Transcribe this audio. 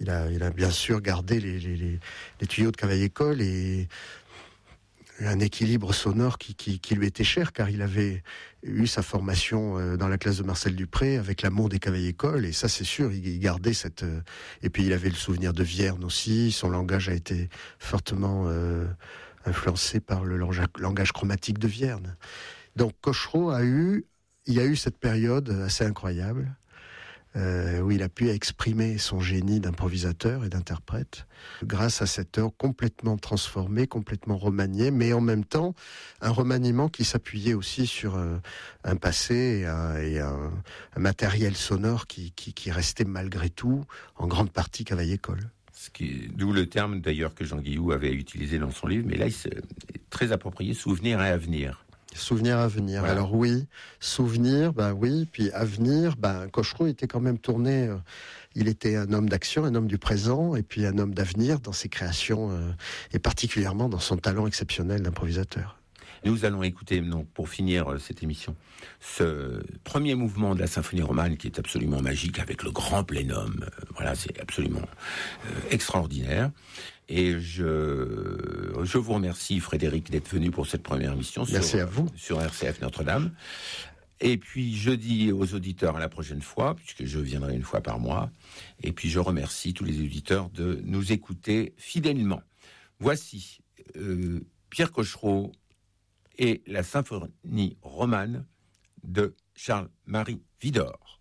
Il a bien sûr gardé les tuyaux de Cavaillé-Coll et un équilibre sonore qui lui était cher, car il avait eu sa formation dans la classe de Marcel Dupré avec l'amour des Cavaillé-Coll, et ça c'est sûr, il gardait cette... Et puis il avait le souvenir de Vierne aussi, son langage a été fortement influencé par le langage chromatique de Vierne. Donc Cochereau il y a eu cette période assez incroyable, où il a pu exprimer son génie d'improvisateur et d'interprète grâce à cette heure complètement transformée, complètement remaniée, mais en même temps un remaniement qui s'appuyait aussi sur un passé et un matériel sonore qui restait malgré tout en grande partie Cavaillé-Coll. D'où le terme d'ailleurs que Jean Guillou avait utilisé dans son livre, mais là il est très approprié, souvenir et avenir. Souvenir, avenir. Voilà. Alors oui, souvenir, oui, puis avenir, Cochereau était quand même tourné, il était un homme d'action, un homme du présent, et puis un homme d'avenir dans ses créations, et particulièrement dans son talent exceptionnel d'improvisateur. Nous allons écouter, donc, pour finir cette émission, ce premier mouvement de la symphonie romane qui est absolument magique avec le grand plénum. Voilà, c'est absolument extraordinaire. Et je vous remercie, Frédéric, d'être venu pour cette première émission sur RCF Notre-Dame. Et puis, je dis aux auditeurs à la prochaine fois, puisque je viendrai une fois par mois. Et puis, je remercie tous les auditeurs de nous écouter fidèlement. Voici Pierre Cochereau et la symphonie romane de Charles-Marie Widor.